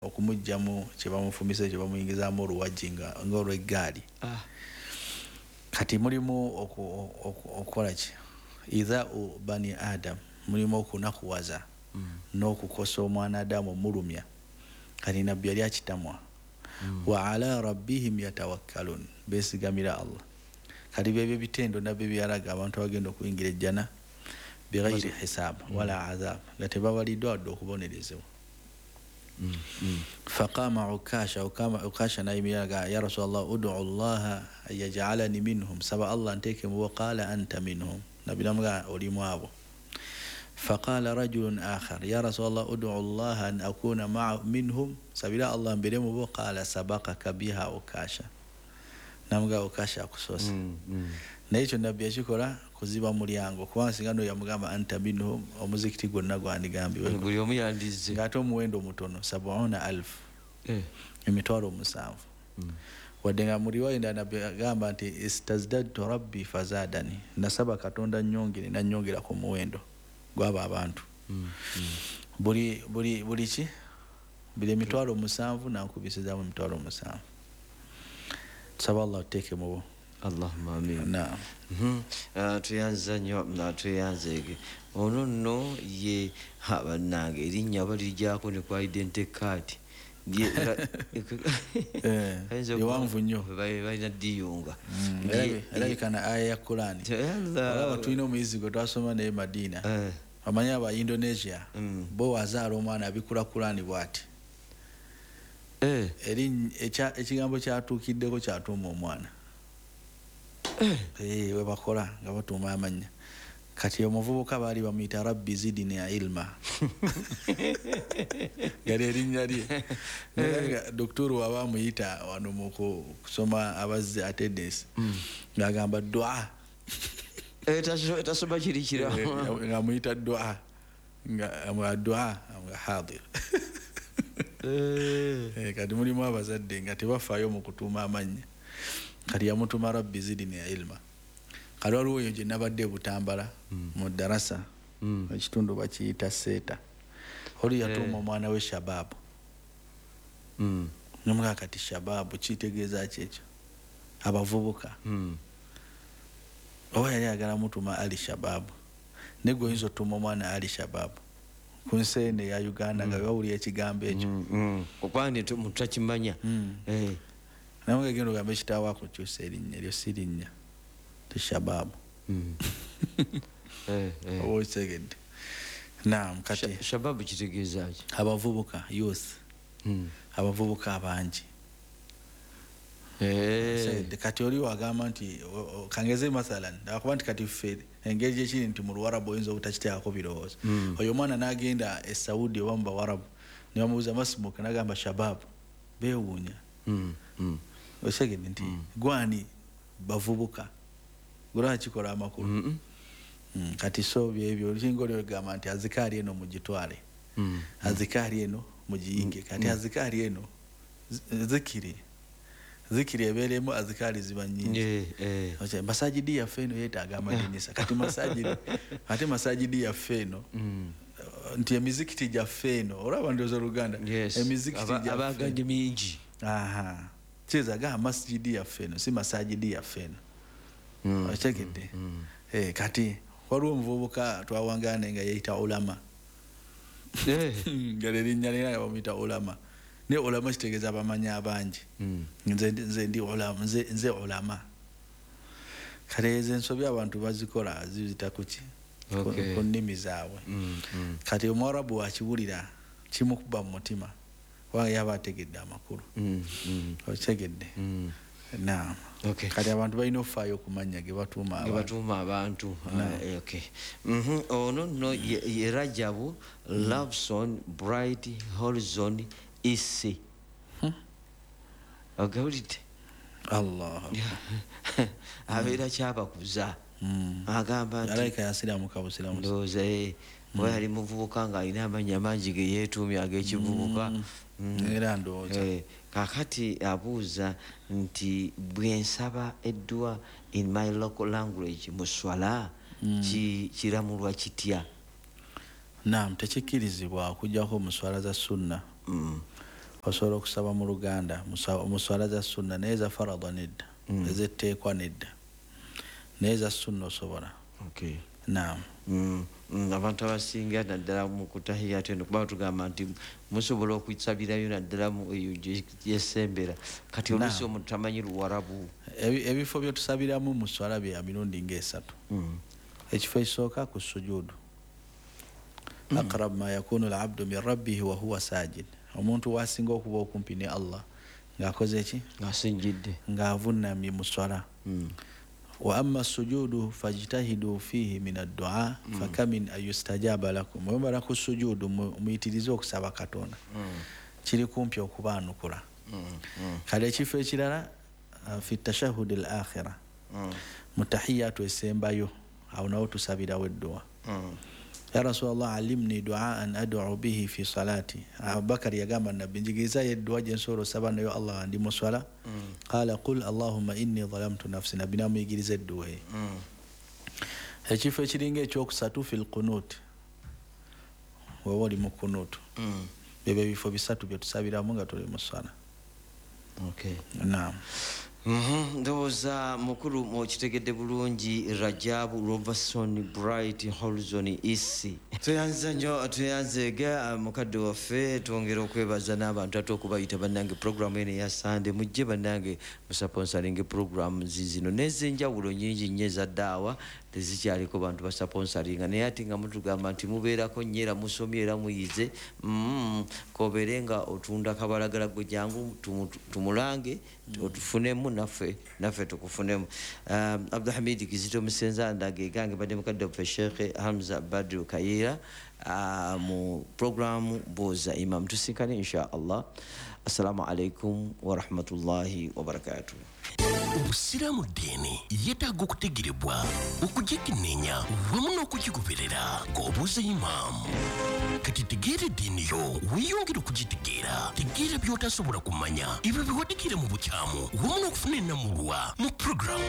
okumujjamu kyebamufumise kyebamuyingizaamu oluwaggi ng'olw'eggaali. Kati mulimu okukola ki idha'u bani adam, mulimu okunakuwaza n'okukosa omwana Adamu omulumya. Kati nabbi yali akitamwa. Wa ala rabbihim yatawakkalun, beesigamira Allah. Kati byebyo bitendo nabbi byalaga abantu abagenda okuyingira ejjana bighayri hisaab wala azab, nga tebabaliddwa wadde okubonerezebwa. Faqama Ukasha nayimirira, ya Rasulullah ud'u Allah yaj'alani minhum, saba Allah nteke mu bo. Qala anta minhum, nabbi namugamba olimu abo. Faqala rajulun akhar, ya Rasulullah ud'u Allah an akuna minhum, sabira Allah mbere mu bo. Qala sabaqaka biha Ukasha, namugamba Ukasha akusoose. Naye ekyo nabbi yakikola kuziba mulyango, kubanga singa no yamugamba anta minhum, omuzikiti gwonna gwandigambye buli omu yandize ng'ate omuwendo mutono 70,000 emitwalo 7. Wadde nga mu riwaya endala nabbi agamba nti istazdadtu rabbi fazadani, nasaba Katonda nnyongere nannyongera ku muwendo gw'abo abantu. Buli ki buli emitwalo 7 nankubisizaamu emitwalo 7. Tusaba Allah tuteeke mu bo. Allahumma amin. Naam. Tuyanza nnyo tuyanzege ono nno ye bannange erinnya balirijjako ne kwa identity card ewanvu nnyo balina diyunga erabika na aya ya Qur'ani. Olaba tulina omuyizi gwe twasoma naye Madina, amanya aba Indonesia bo wazaala omwana abikula Qur'ani bw'ati. Ekigambo kyatuukiddeko kyatuuma omwana. We bakola nga batuuma amanya. Kati omuvubuka baali bamuyita rabbi zidni ilma. Gali erinnya lye. Dokitoro waba amuyita wano mu kusoma abazze attendance ng'agamba dua. Tasoma kirikira ng'amuyita dua nga dua nga hadir. Kati mulimu abazadde nga tebafaayo mu kutuuma amanya. Kati yamutuma rabbi zidni ilma. Kali waliwo oyo gye nabadde Butambala mu darasa ekitundu bakiyita seeta. Oli yatuuma omwana we shababu. Nomuga kati shababu kitegeeza ki ekyo? Abavubuka. Oba yali agala mutuma ali shababu. Ne gwe oyinza otuma omwana ali shababu ku nsi eno eya Uganda nga bawulira ekigambo ekyo. Okwani mutakimanya. Namuga genda ogambe kitaawo akukyusa erinnya eryo si linnya. Shababu. Oba okitegedde. Naam. Kati shababu kitegeeza ki? Abavubuka, youth. Abavubuka abangi. Kati oli wagamba nti kangeze mathalan akuba nti kati ffe engeri gyekiri nti mu Luwarabu oyinza obutakiteekako birowoozo. Oyo omwana n'agenda e Saudi oba mu Bawarabu ne bamubuuza masimuka n'agamba shababu, beewuunya. Okitegedde nti gwani bavubuka gula kikola amakulu. Kati so byebyo olinga oli ogamba nti azikaali eno mugitwale, azikaali eno mugiyinge. Kati azikaali eno zikiri ebeeremu azikaali ziba nnyingi. Masajidi yaffe eno yeetaaga amadinisa. Kati ate masajidi yaffe eno nti emizikiti gyaffe eno olaba ndowooza Oluganda emizikiti gyaffe abaganje mingi. Kyeza ga masjidi yaffe eno si masajidi yaffe eno. Okitegedde. Kati waliwo omuvubuka twawangane nga yeeyita ulama. Nga erinnya lye bamuyita ulama. Ne ulama kitegeeza abamanya abangi. Nze ndi ulama, nze ulama. Kati ezo ensobi abantu bazikola ziyita kuki ku nnimi zaabwe. Kati Omwarabu wakiwulira kimukuba mu mutima kubanga yaba ategedde amakulu. Okitegedde. Naam. Kati abantu balina okufaayo okumanya ge batuuma abantu. Ono no ye Rajabu Loveson Bright Horizon Isi. Ogawulidde? Allah. Abeera kyabakuza. Agamba nti alayika yasiramuka busiramusa. Ndowooza bwe yali muvubuka ng'alina amannya mangi ge yeetuumye ag'ekivubuka. Era ndowooza. Kakati abuuza nti bwe nsaba eddua in my local language mu swala kiramulwa kitya? Naam, tekikkirizibwa okuggyako mu swala za sunna. osobola okusaba mu Luganda mu swala za sunna naye za faradha nedda ezetteekwa nedda naye za sunna osobola. Okay. Naam. Abantu abasinga naddala mu kutahiyatu eno kuba tugamba nti musobola okwisabirayo naddala mu eyo gyesembera kati oluusi omuntu tamanyi Luwarabu. Ebifo bye tusabiramu mu swala bya mirundi ng'esatu. Ekifo ekisooka ku sujuudu. Aqrab ma yakunu al-abdu min rabbihi wa huwa sajid. Omuntu wasinga okuba okumpi ne Allah ng'akoze eki? Ng'asinjidde. Ng'avunnamye mu swala. Wa amma sujudu fajtahidu fihi min ad-du'a fakamin ayustajaba lakum. Mwebala ku sujudu muyitirize okusaba Katonda. Kiri kumpi okubaanukula. Kale ekifo ekirala fi tashahhud al-akhirah. Mutahiyatu esembayo awo nawo tusabirawo edduwa. Ya Rasulullah alimni du'aan ad'u bihi fi salati. Abubakar yagamba nabbi njigiriza edduwa gye nsobola osaba nayo Allah ndi mu swala. Qala qul Allahumma inni zalamtu nafsi. Nabbi namuyigiriza edduwa. Ekifo ekiringa ekyokusatu fil qunut. Wewe oli mu qunut. Bebe bifo bisatu bye tusabiramu nga tuli mu swala. Okay. Naam. Ndowooza mukulu mwokitegedde bulungi. Rajabu Robertson Bright Horizon Isi. Tuyanzega mukadde waffe twongera okwebaza n'abantu ate okubayita bannange programu eno ya Sunday mujje bannange musponsoring program zino n'ez'enjawulo nnyingi nnyo eza ddaawa tezikyaliko bantu basponsoringa naye ate nga mutugamba nti mubeerako nnyo era musomye era muyize kobeere nga otunda kabalagala gwe jangu tumulange otufunemu naffe tukufunemu. Abdulhamid Kizito Musenza ndage gange badde mukadde waffe Sheikh Hamza Badru Kayira mu programu Boza Imam tusinkane insha Allah. Assalamu alaikum wa rahmatullahi wa barakatuh. Obusiraamu ddiini yeetaaga okutegerebwa okugikenneenya wamu n'okugigoberera ng'obuuza imaamu. Kati tegeera eddiini yo weeyongere okugitegeera. Tegeera by'otasobola kumanya ebyo biwadikira mu bukyamu wamu n'okufuna ennamulwa mu programu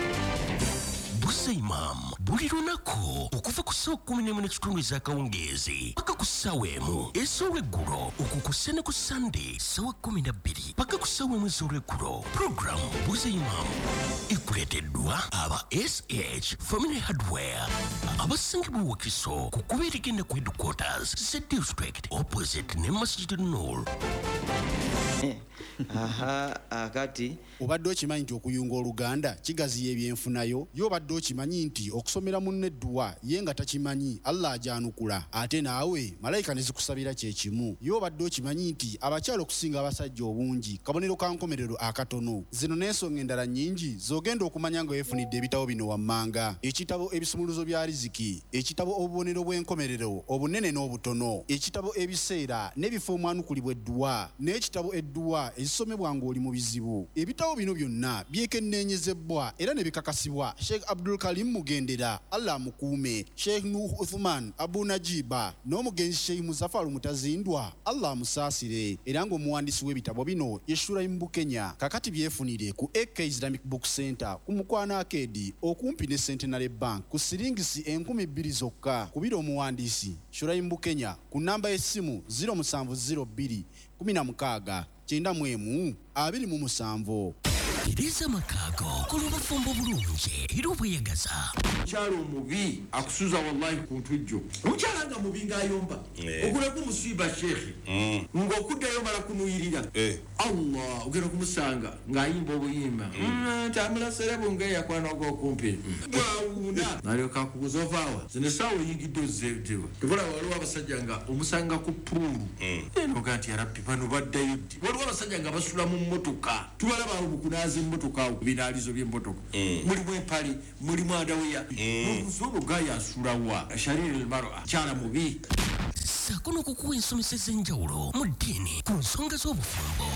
Buuza Imam buli lunaku okuva ku ssaawa 11:30 ez'akawungeezi paka ku ssaawa 1 ez'olweggulo okukussa ne ku Sunday ssaawa 12 paka ku ssaawa 1 ez'olweggulo. Programu Buuza Imam ekuleeteddwa aba SH Family Hardware abasangibwa Wakiso ku kubeera egenda ku headquarters ze district opposite ne Masjid Noor. Akati obadde okimanyi nti okuyunga Oluganda kigaziya ebyenfunayo y'obadde okimanyi nti okusomera munne edduwa ye nga takimanyi Allah ajanukula ate naawe malayika ne zikusabira kye kimu. Y'obadde okimanyi nti abakyala okusinga abasajja obungi kabonero ka nkomerero akatono. Zino n'ensonga endala nnyingi z'ogenda okumanya nga weefunidde ebitabo bino wammanga: ekitabo ebisumuluzo bya riziki, ekitabo obubonero bw'enkomerero obunene n'obutono, ekitabo ebiseera n'ebifo omwanukulibwa edduwa, n'ekitabo edduwa ezisomebwa ng'oli mu bizibu. Ebitabo bino byonna byekenneenyezebwa era ne bikakasibwa Sheikh Abdul Karim Mugendera, Allah amukuume, Sheikh Nuh Uthman Abu Najiba n'omugenzi Sheikh Muzaffar Mutazindwa, Allah amusaasire, era ng'omuwandiisi w'ebitabo bino ye Shuraim Bukenya. Kakati byefunire ku AK Islamic Book Center ku Mukwana Arcade okumpi ne Centenary Bank ku siringisi 2,000 zokka. Kubira omuwandiisi Shuraim Bukenya ku namba y'essimu 0702 16 91 27. Tereza Makago kulubafumbo bulungi era obweyagaza. Omukyala omubi akusuza wallahi ku ntujjo. Omukyala nga mubi ng'ayomba okuleka musiba shekhi ng'okuddayo mala kunuyirira Allah ogenda kumusanga ng'ayimba obuyimba tamula serebo ng'eyakwana ogw'okumpi bwawuna nalyoka akubuza ovaawa zino essaawa oyingidde ozzeedewa tubula waliwo abasajja nga omusanga ku puulu enoga nti yarabbi bano baddayo ddi. Waliwo abasajja nga basula mu mmotoka tubalaba obukunaazi mmotoka binaalizo by'emmotoka mulimu empali mulimu adaweya obuzobo gayasulawa shariri almar'a kyala mubi ssaako n'okukuwa ensomesa ez'enjawulo mu ddiini ku nsonga z'obufumbo.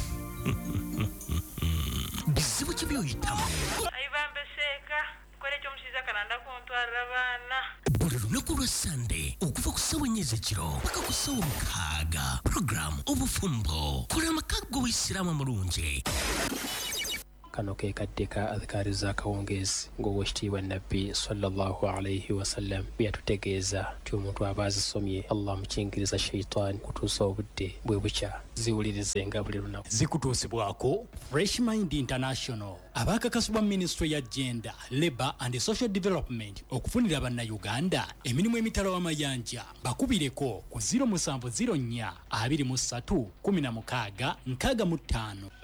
Bizibu ki by'oyitamu? Ayibambeseeka kole ky'omusiza kalanda kuntwalira baana. Buli lunaku lwa Sunday okuva ku ssaawa 4 ez'ekiro paka ku ssaawa 6 programu obufumbo. Kola amakaago w'Isiraamu amulungi. kano ke kadde ka adhikari za kawungeezi ng'owekitiibwa nabbi sallallahu alayhi wasallam bye yatutegeeza nti omuntu aba azisomye Allah mukingiriza sheitaani kutuusa obudde bwe bukya ziwulirizenga buli lunaku. Zikutuusibwako Fresh Mind International abakakasibwa Ministry ya Gender, Labour and Social Development okufunira bannayuganda emirimu emitala w'amayanja. Bakubireko ku 0704 23 16 65.